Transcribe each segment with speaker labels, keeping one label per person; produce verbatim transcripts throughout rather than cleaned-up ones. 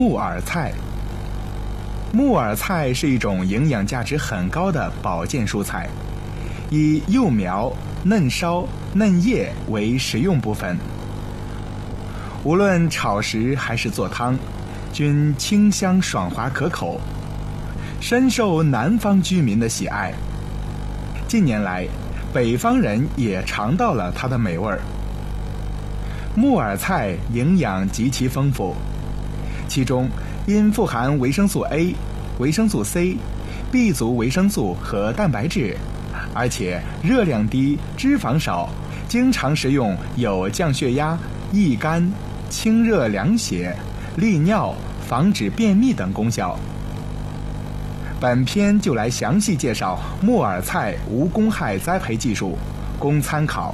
Speaker 1: 木耳菜。木耳菜是一种营养价值很高的保健蔬菜，以幼苗、嫩梢、嫩叶为食用部分。无论炒食还是做汤，均清香爽滑可口，深受南方居民的喜爱。近年来，北方人也尝到了它的美味儿。木耳菜营养极其丰富，其中因富含维生素 A、维生素 C、B 族维生素和蛋白质，而且热量低、脂肪少，经常食用有降血压、益肝、清热凉血、利尿、防止便秘等功效。本篇就来详细介绍木耳菜无公害栽培技术，供参考。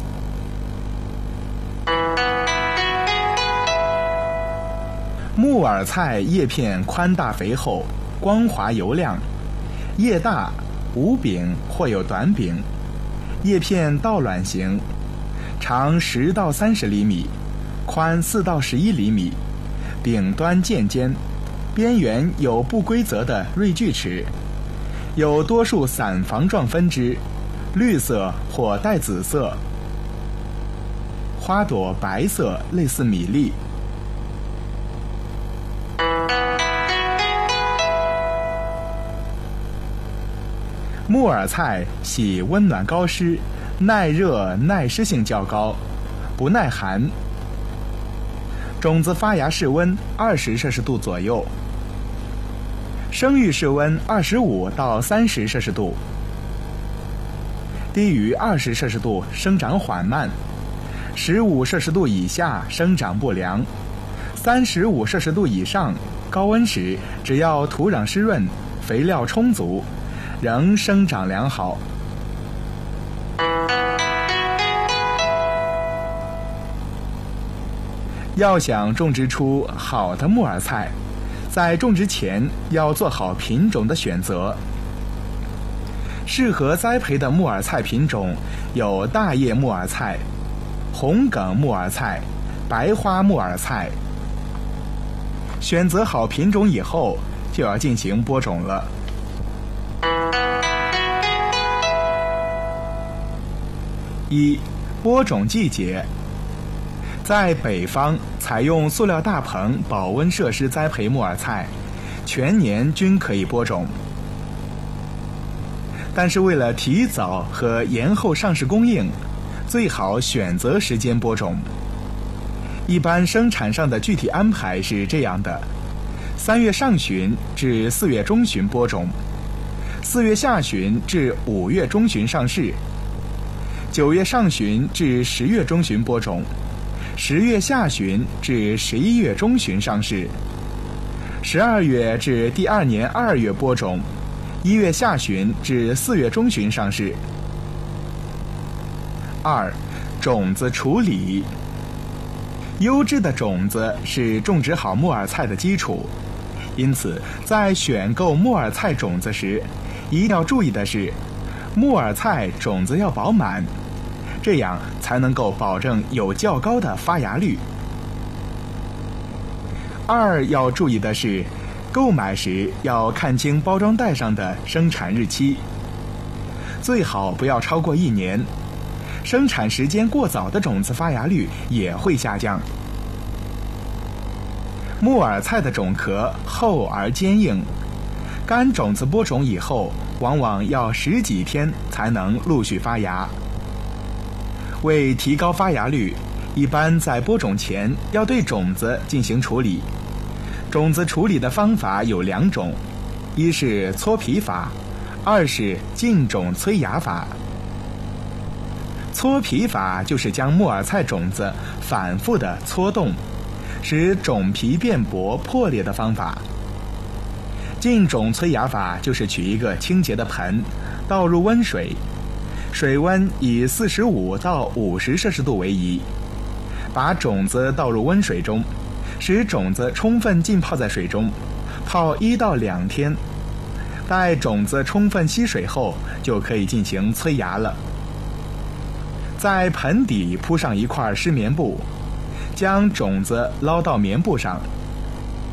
Speaker 1: 木耳菜叶片宽大肥厚，光滑油亮，叶大，无柄或有短柄，叶片倒卵形，长十到三十厘米，宽四到十一厘米，顶端渐尖，边缘有不规则的锐锯齿，有多数散房状分支，绿色或带紫色，花朵白色，类似米粒。木耳菜喜温暖高湿，耐热耐湿性较高，不耐寒。种子发芽室温二十摄氏度左右，生育室温二十五到三十摄氏度，低于二十摄氏度生长缓慢，十五摄氏度以下生长不良，三十五摄氏度以上高温时，只要土壤湿润，肥料充足，仍生长良好。要想种植出好的木耳菜，在种植前要做好品种的选择。适合栽培的木耳菜品种有大叶木耳菜、红梗木耳菜、白花木耳菜。选择好品种以后，就要进行播种了。一、播种季节。在北方采用塑料大棚保温设施栽培木耳菜，全年均可以播种。但是为了提早和延后上市供应，最好选择时间播种。一般生产上的具体安排是这样的：三月上旬至四月中旬播种，四月下旬至五月中旬上市，九月上旬至十月中旬播种，十月下旬至十一月中旬上市，十二月至第二年二月播种，一月下旬至四月中旬上市。二、种子处理。优质的种子是种植好木耳菜的基础，因此在选购木耳菜种子时，一定要注意的是，木耳菜种子要饱满，这样才能够保证有较高的发芽率。二要注意的是，购买时要看清包装袋上的生产日期，最好不要超过一年。生产时间过早的种子发芽率也会下降。木耳菜的种壳厚而坚硬，干种子播种以后，往往要十几天才能陆续发芽。为提高发芽率，一般在播种前要对种子进行处理。种子处理的方法有两种，一是搓皮法，二是浸种催芽法。搓皮法就是将木耳菜种子反复地搓动，使种皮变薄破裂的方法。浸种催芽法就是取一个清洁的盆，倒入温水，水温以四十五到五十摄氏度为宜，把种子倒入温水中，使种子充分浸泡在水中，泡一到两天。待种子充分吸水后，就可以进行催芽了。在盆底铺上一块湿棉布，将种子捞到棉布上，